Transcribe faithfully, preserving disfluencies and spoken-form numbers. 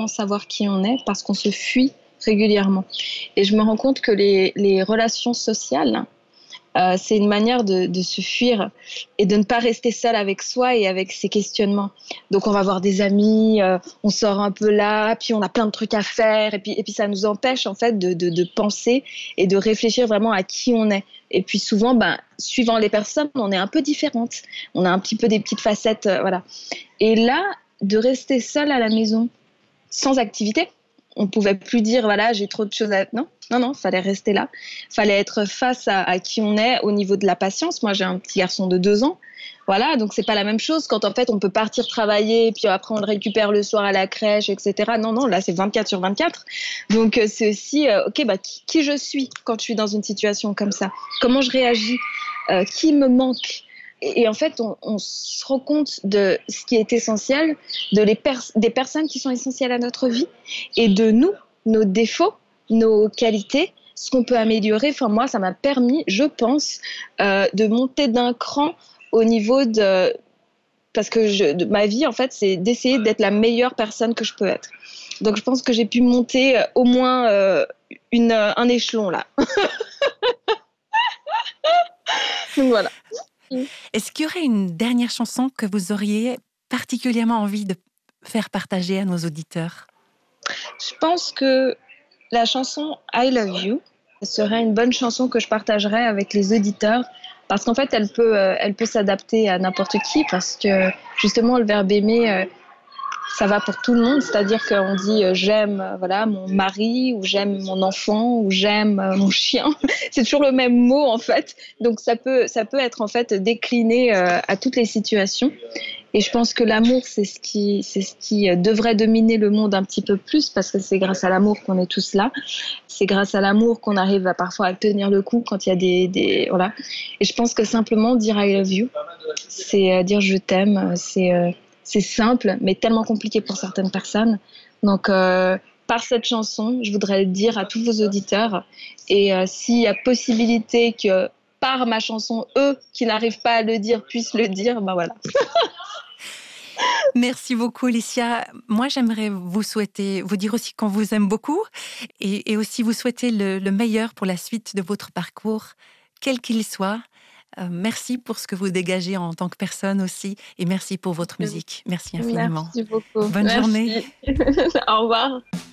vraiment savoir qui on est parce qu'on se fuit régulièrement. Et je me rends compte que les, les relations sociales, euh, c'est une manière de, de se fuir et de ne pas rester seul avec soi et avec ses questionnements. Donc on va voir des amis, euh, on sort un peu là, puis on a plein de trucs à faire, et puis, et puis ça nous empêche en fait de, de, de penser et de réfléchir vraiment à qui on est. Et puis souvent, ben, suivant les personnes, on est un peu différentes. On a un petit peu des petites facettes, euh, voilà. Et là, de rester seul à la maison, sans activité, on pouvait plus dire, voilà, j'ai trop de choses à... Non, non, non, fallait rester là. Fallait être face à, à qui on est au niveau de la patience. Moi, j'ai un petit garçon de deux ans. Voilà, donc c'est pas la même chose quand en fait on peut partir travailler, puis après on le récupère le soir à la crèche, et cetera. Non, non, là c'est vingt-quatre sur vingt-quatre. Donc euh, c'est aussi, euh, ok, bah, qui, qui je suis quand je suis dans une situation comme ça? Comment je réagis? Euh, qui me manque? Et, et en fait, on, on se rend compte de ce qui est essentiel, de les pers- des personnes qui sont essentielles à notre vie, et de nous, nos défauts, nos qualités, ce qu'on peut améliorer. Enfin, moi, ça m'a permis, je pense, euh, de monter d'un cran au niveau de... Parce que je, de, ma vie, en fait, c'est d'essayer d'être la meilleure personne que je peux être. Donc, je pense que j'ai pu monter euh, au moins euh, une, euh, un échelon, là. Donc, voilà. Est-ce qu'il y aurait une dernière chanson que vous auriez particulièrement envie de faire partager à nos auditeurs? Je pense que la chanson I Love You serait une bonne chanson que je partagerais avec les auditeurs parce qu'en fait, elle peut, euh, elle peut s'adapter à n'importe qui parce que justement, le verbe aimer, euh, ça va pour tout le monde. C'est-à-dire qu'on dit euh, j'aime euh, voilà, mon mari ou j'aime mon enfant ou j'aime euh, mon chien. C'est toujours le même mot en fait. Donc ça peut, ça peut être en fait décliné euh, à toutes les situations. Et je pense que l'amour, c'est ce qui, c'est ce qui devrait dominer le monde un petit peu plus parce que c'est grâce à l'amour qu'on est tous là. C'est grâce à l'amour qu'on arrive à parfois à tenir le coup quand il y a des, des voilà. Et je pense que simplement dire I love you, c'est euh, dire je t'aime. C'est, euh, c'est simple, mais tellement compliqué pour certaines personnes. Donc, euh, par cette chanson, je voudrais le dire à tous vos auditeurs. Et euh, s'il y a possibilité que par ma chanson, eux qui n'arrivent pas à le dire puissent le dire, ben voilà. Merci beaucoup, Alicia. Moi, j'aimerais vous souhaiter, vous dire aussi qu'on vous aime beaucoup et, et aussi vous souhaiter le, le meilleur pour la suite de votre parcours, quel qu'il soit. Euh, merci pour ce que vous dégagez en tant que personne aussi et merci pour votre musique. Merci infiniment. Merci beaucoup. Bonne Merci. journée. Au revoir.